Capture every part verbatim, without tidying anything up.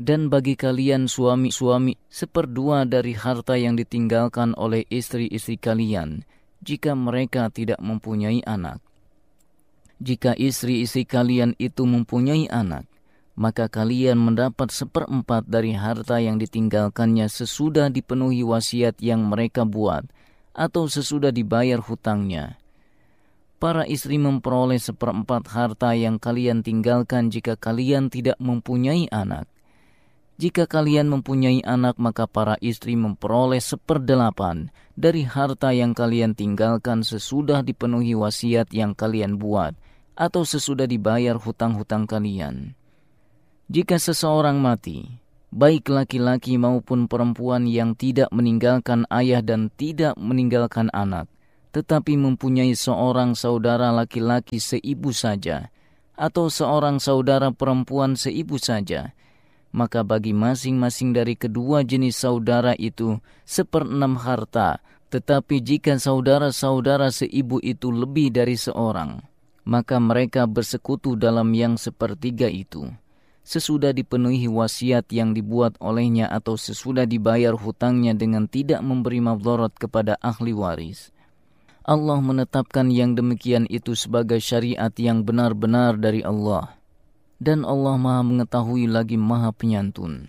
Dan bagi kalian suami-suami, seperdua dari harta yang ditinggalkan oleh istri-istri kalian, jika mereka tidak mempunyai anak. Jika istri-istri kalian itu mempunyai anak, maka kalian mendapat seperempat dari harta yang ditinggalkannya sesudah dipenuhi wasiat yang mereka buat, atau sesudah dibayar hutangnya. Para istri memperoleh seperempat harta yang kalian tinggalkan jika kalian tidak mempunyai anak. Jika kalian mempunyai anak, maka para istri memperoleh seperdelapan dari harta yang kalian tinggalkan sesudah dipenuhi wasiat yang kalian buat, atau sesudah dibayar hutang-hutang kalian. Jika seseorang mati, baik laki-laki maupun perempuan yang tidak meninggalkan ayah dan tidak meninggalkan anak, tetapi mempunyai seorang saudara laki-laki seibu saja, atau seorang saudara perempuan seibu saja, maka bagi masing-masing dari kedua jenis saudara itu seperenam harta. Tetapi jika saudara-saudara seibu itu lebih dari seorang, maka mereka bersekutu dalam yang sepertiga itu, sesudah dipenuhi wasiat yang dibuat olehnya atau sesudah dibayar hutangnya dengan tidak memberi madharat kepada ahli waris. Allah menetapkan yang demikian itu sebagai syariat yang benar-benar dari Allah. Dan Allah Maha mengetahui lagi Maha penyantun.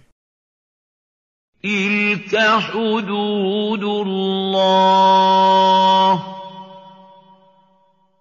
Tilka hududullah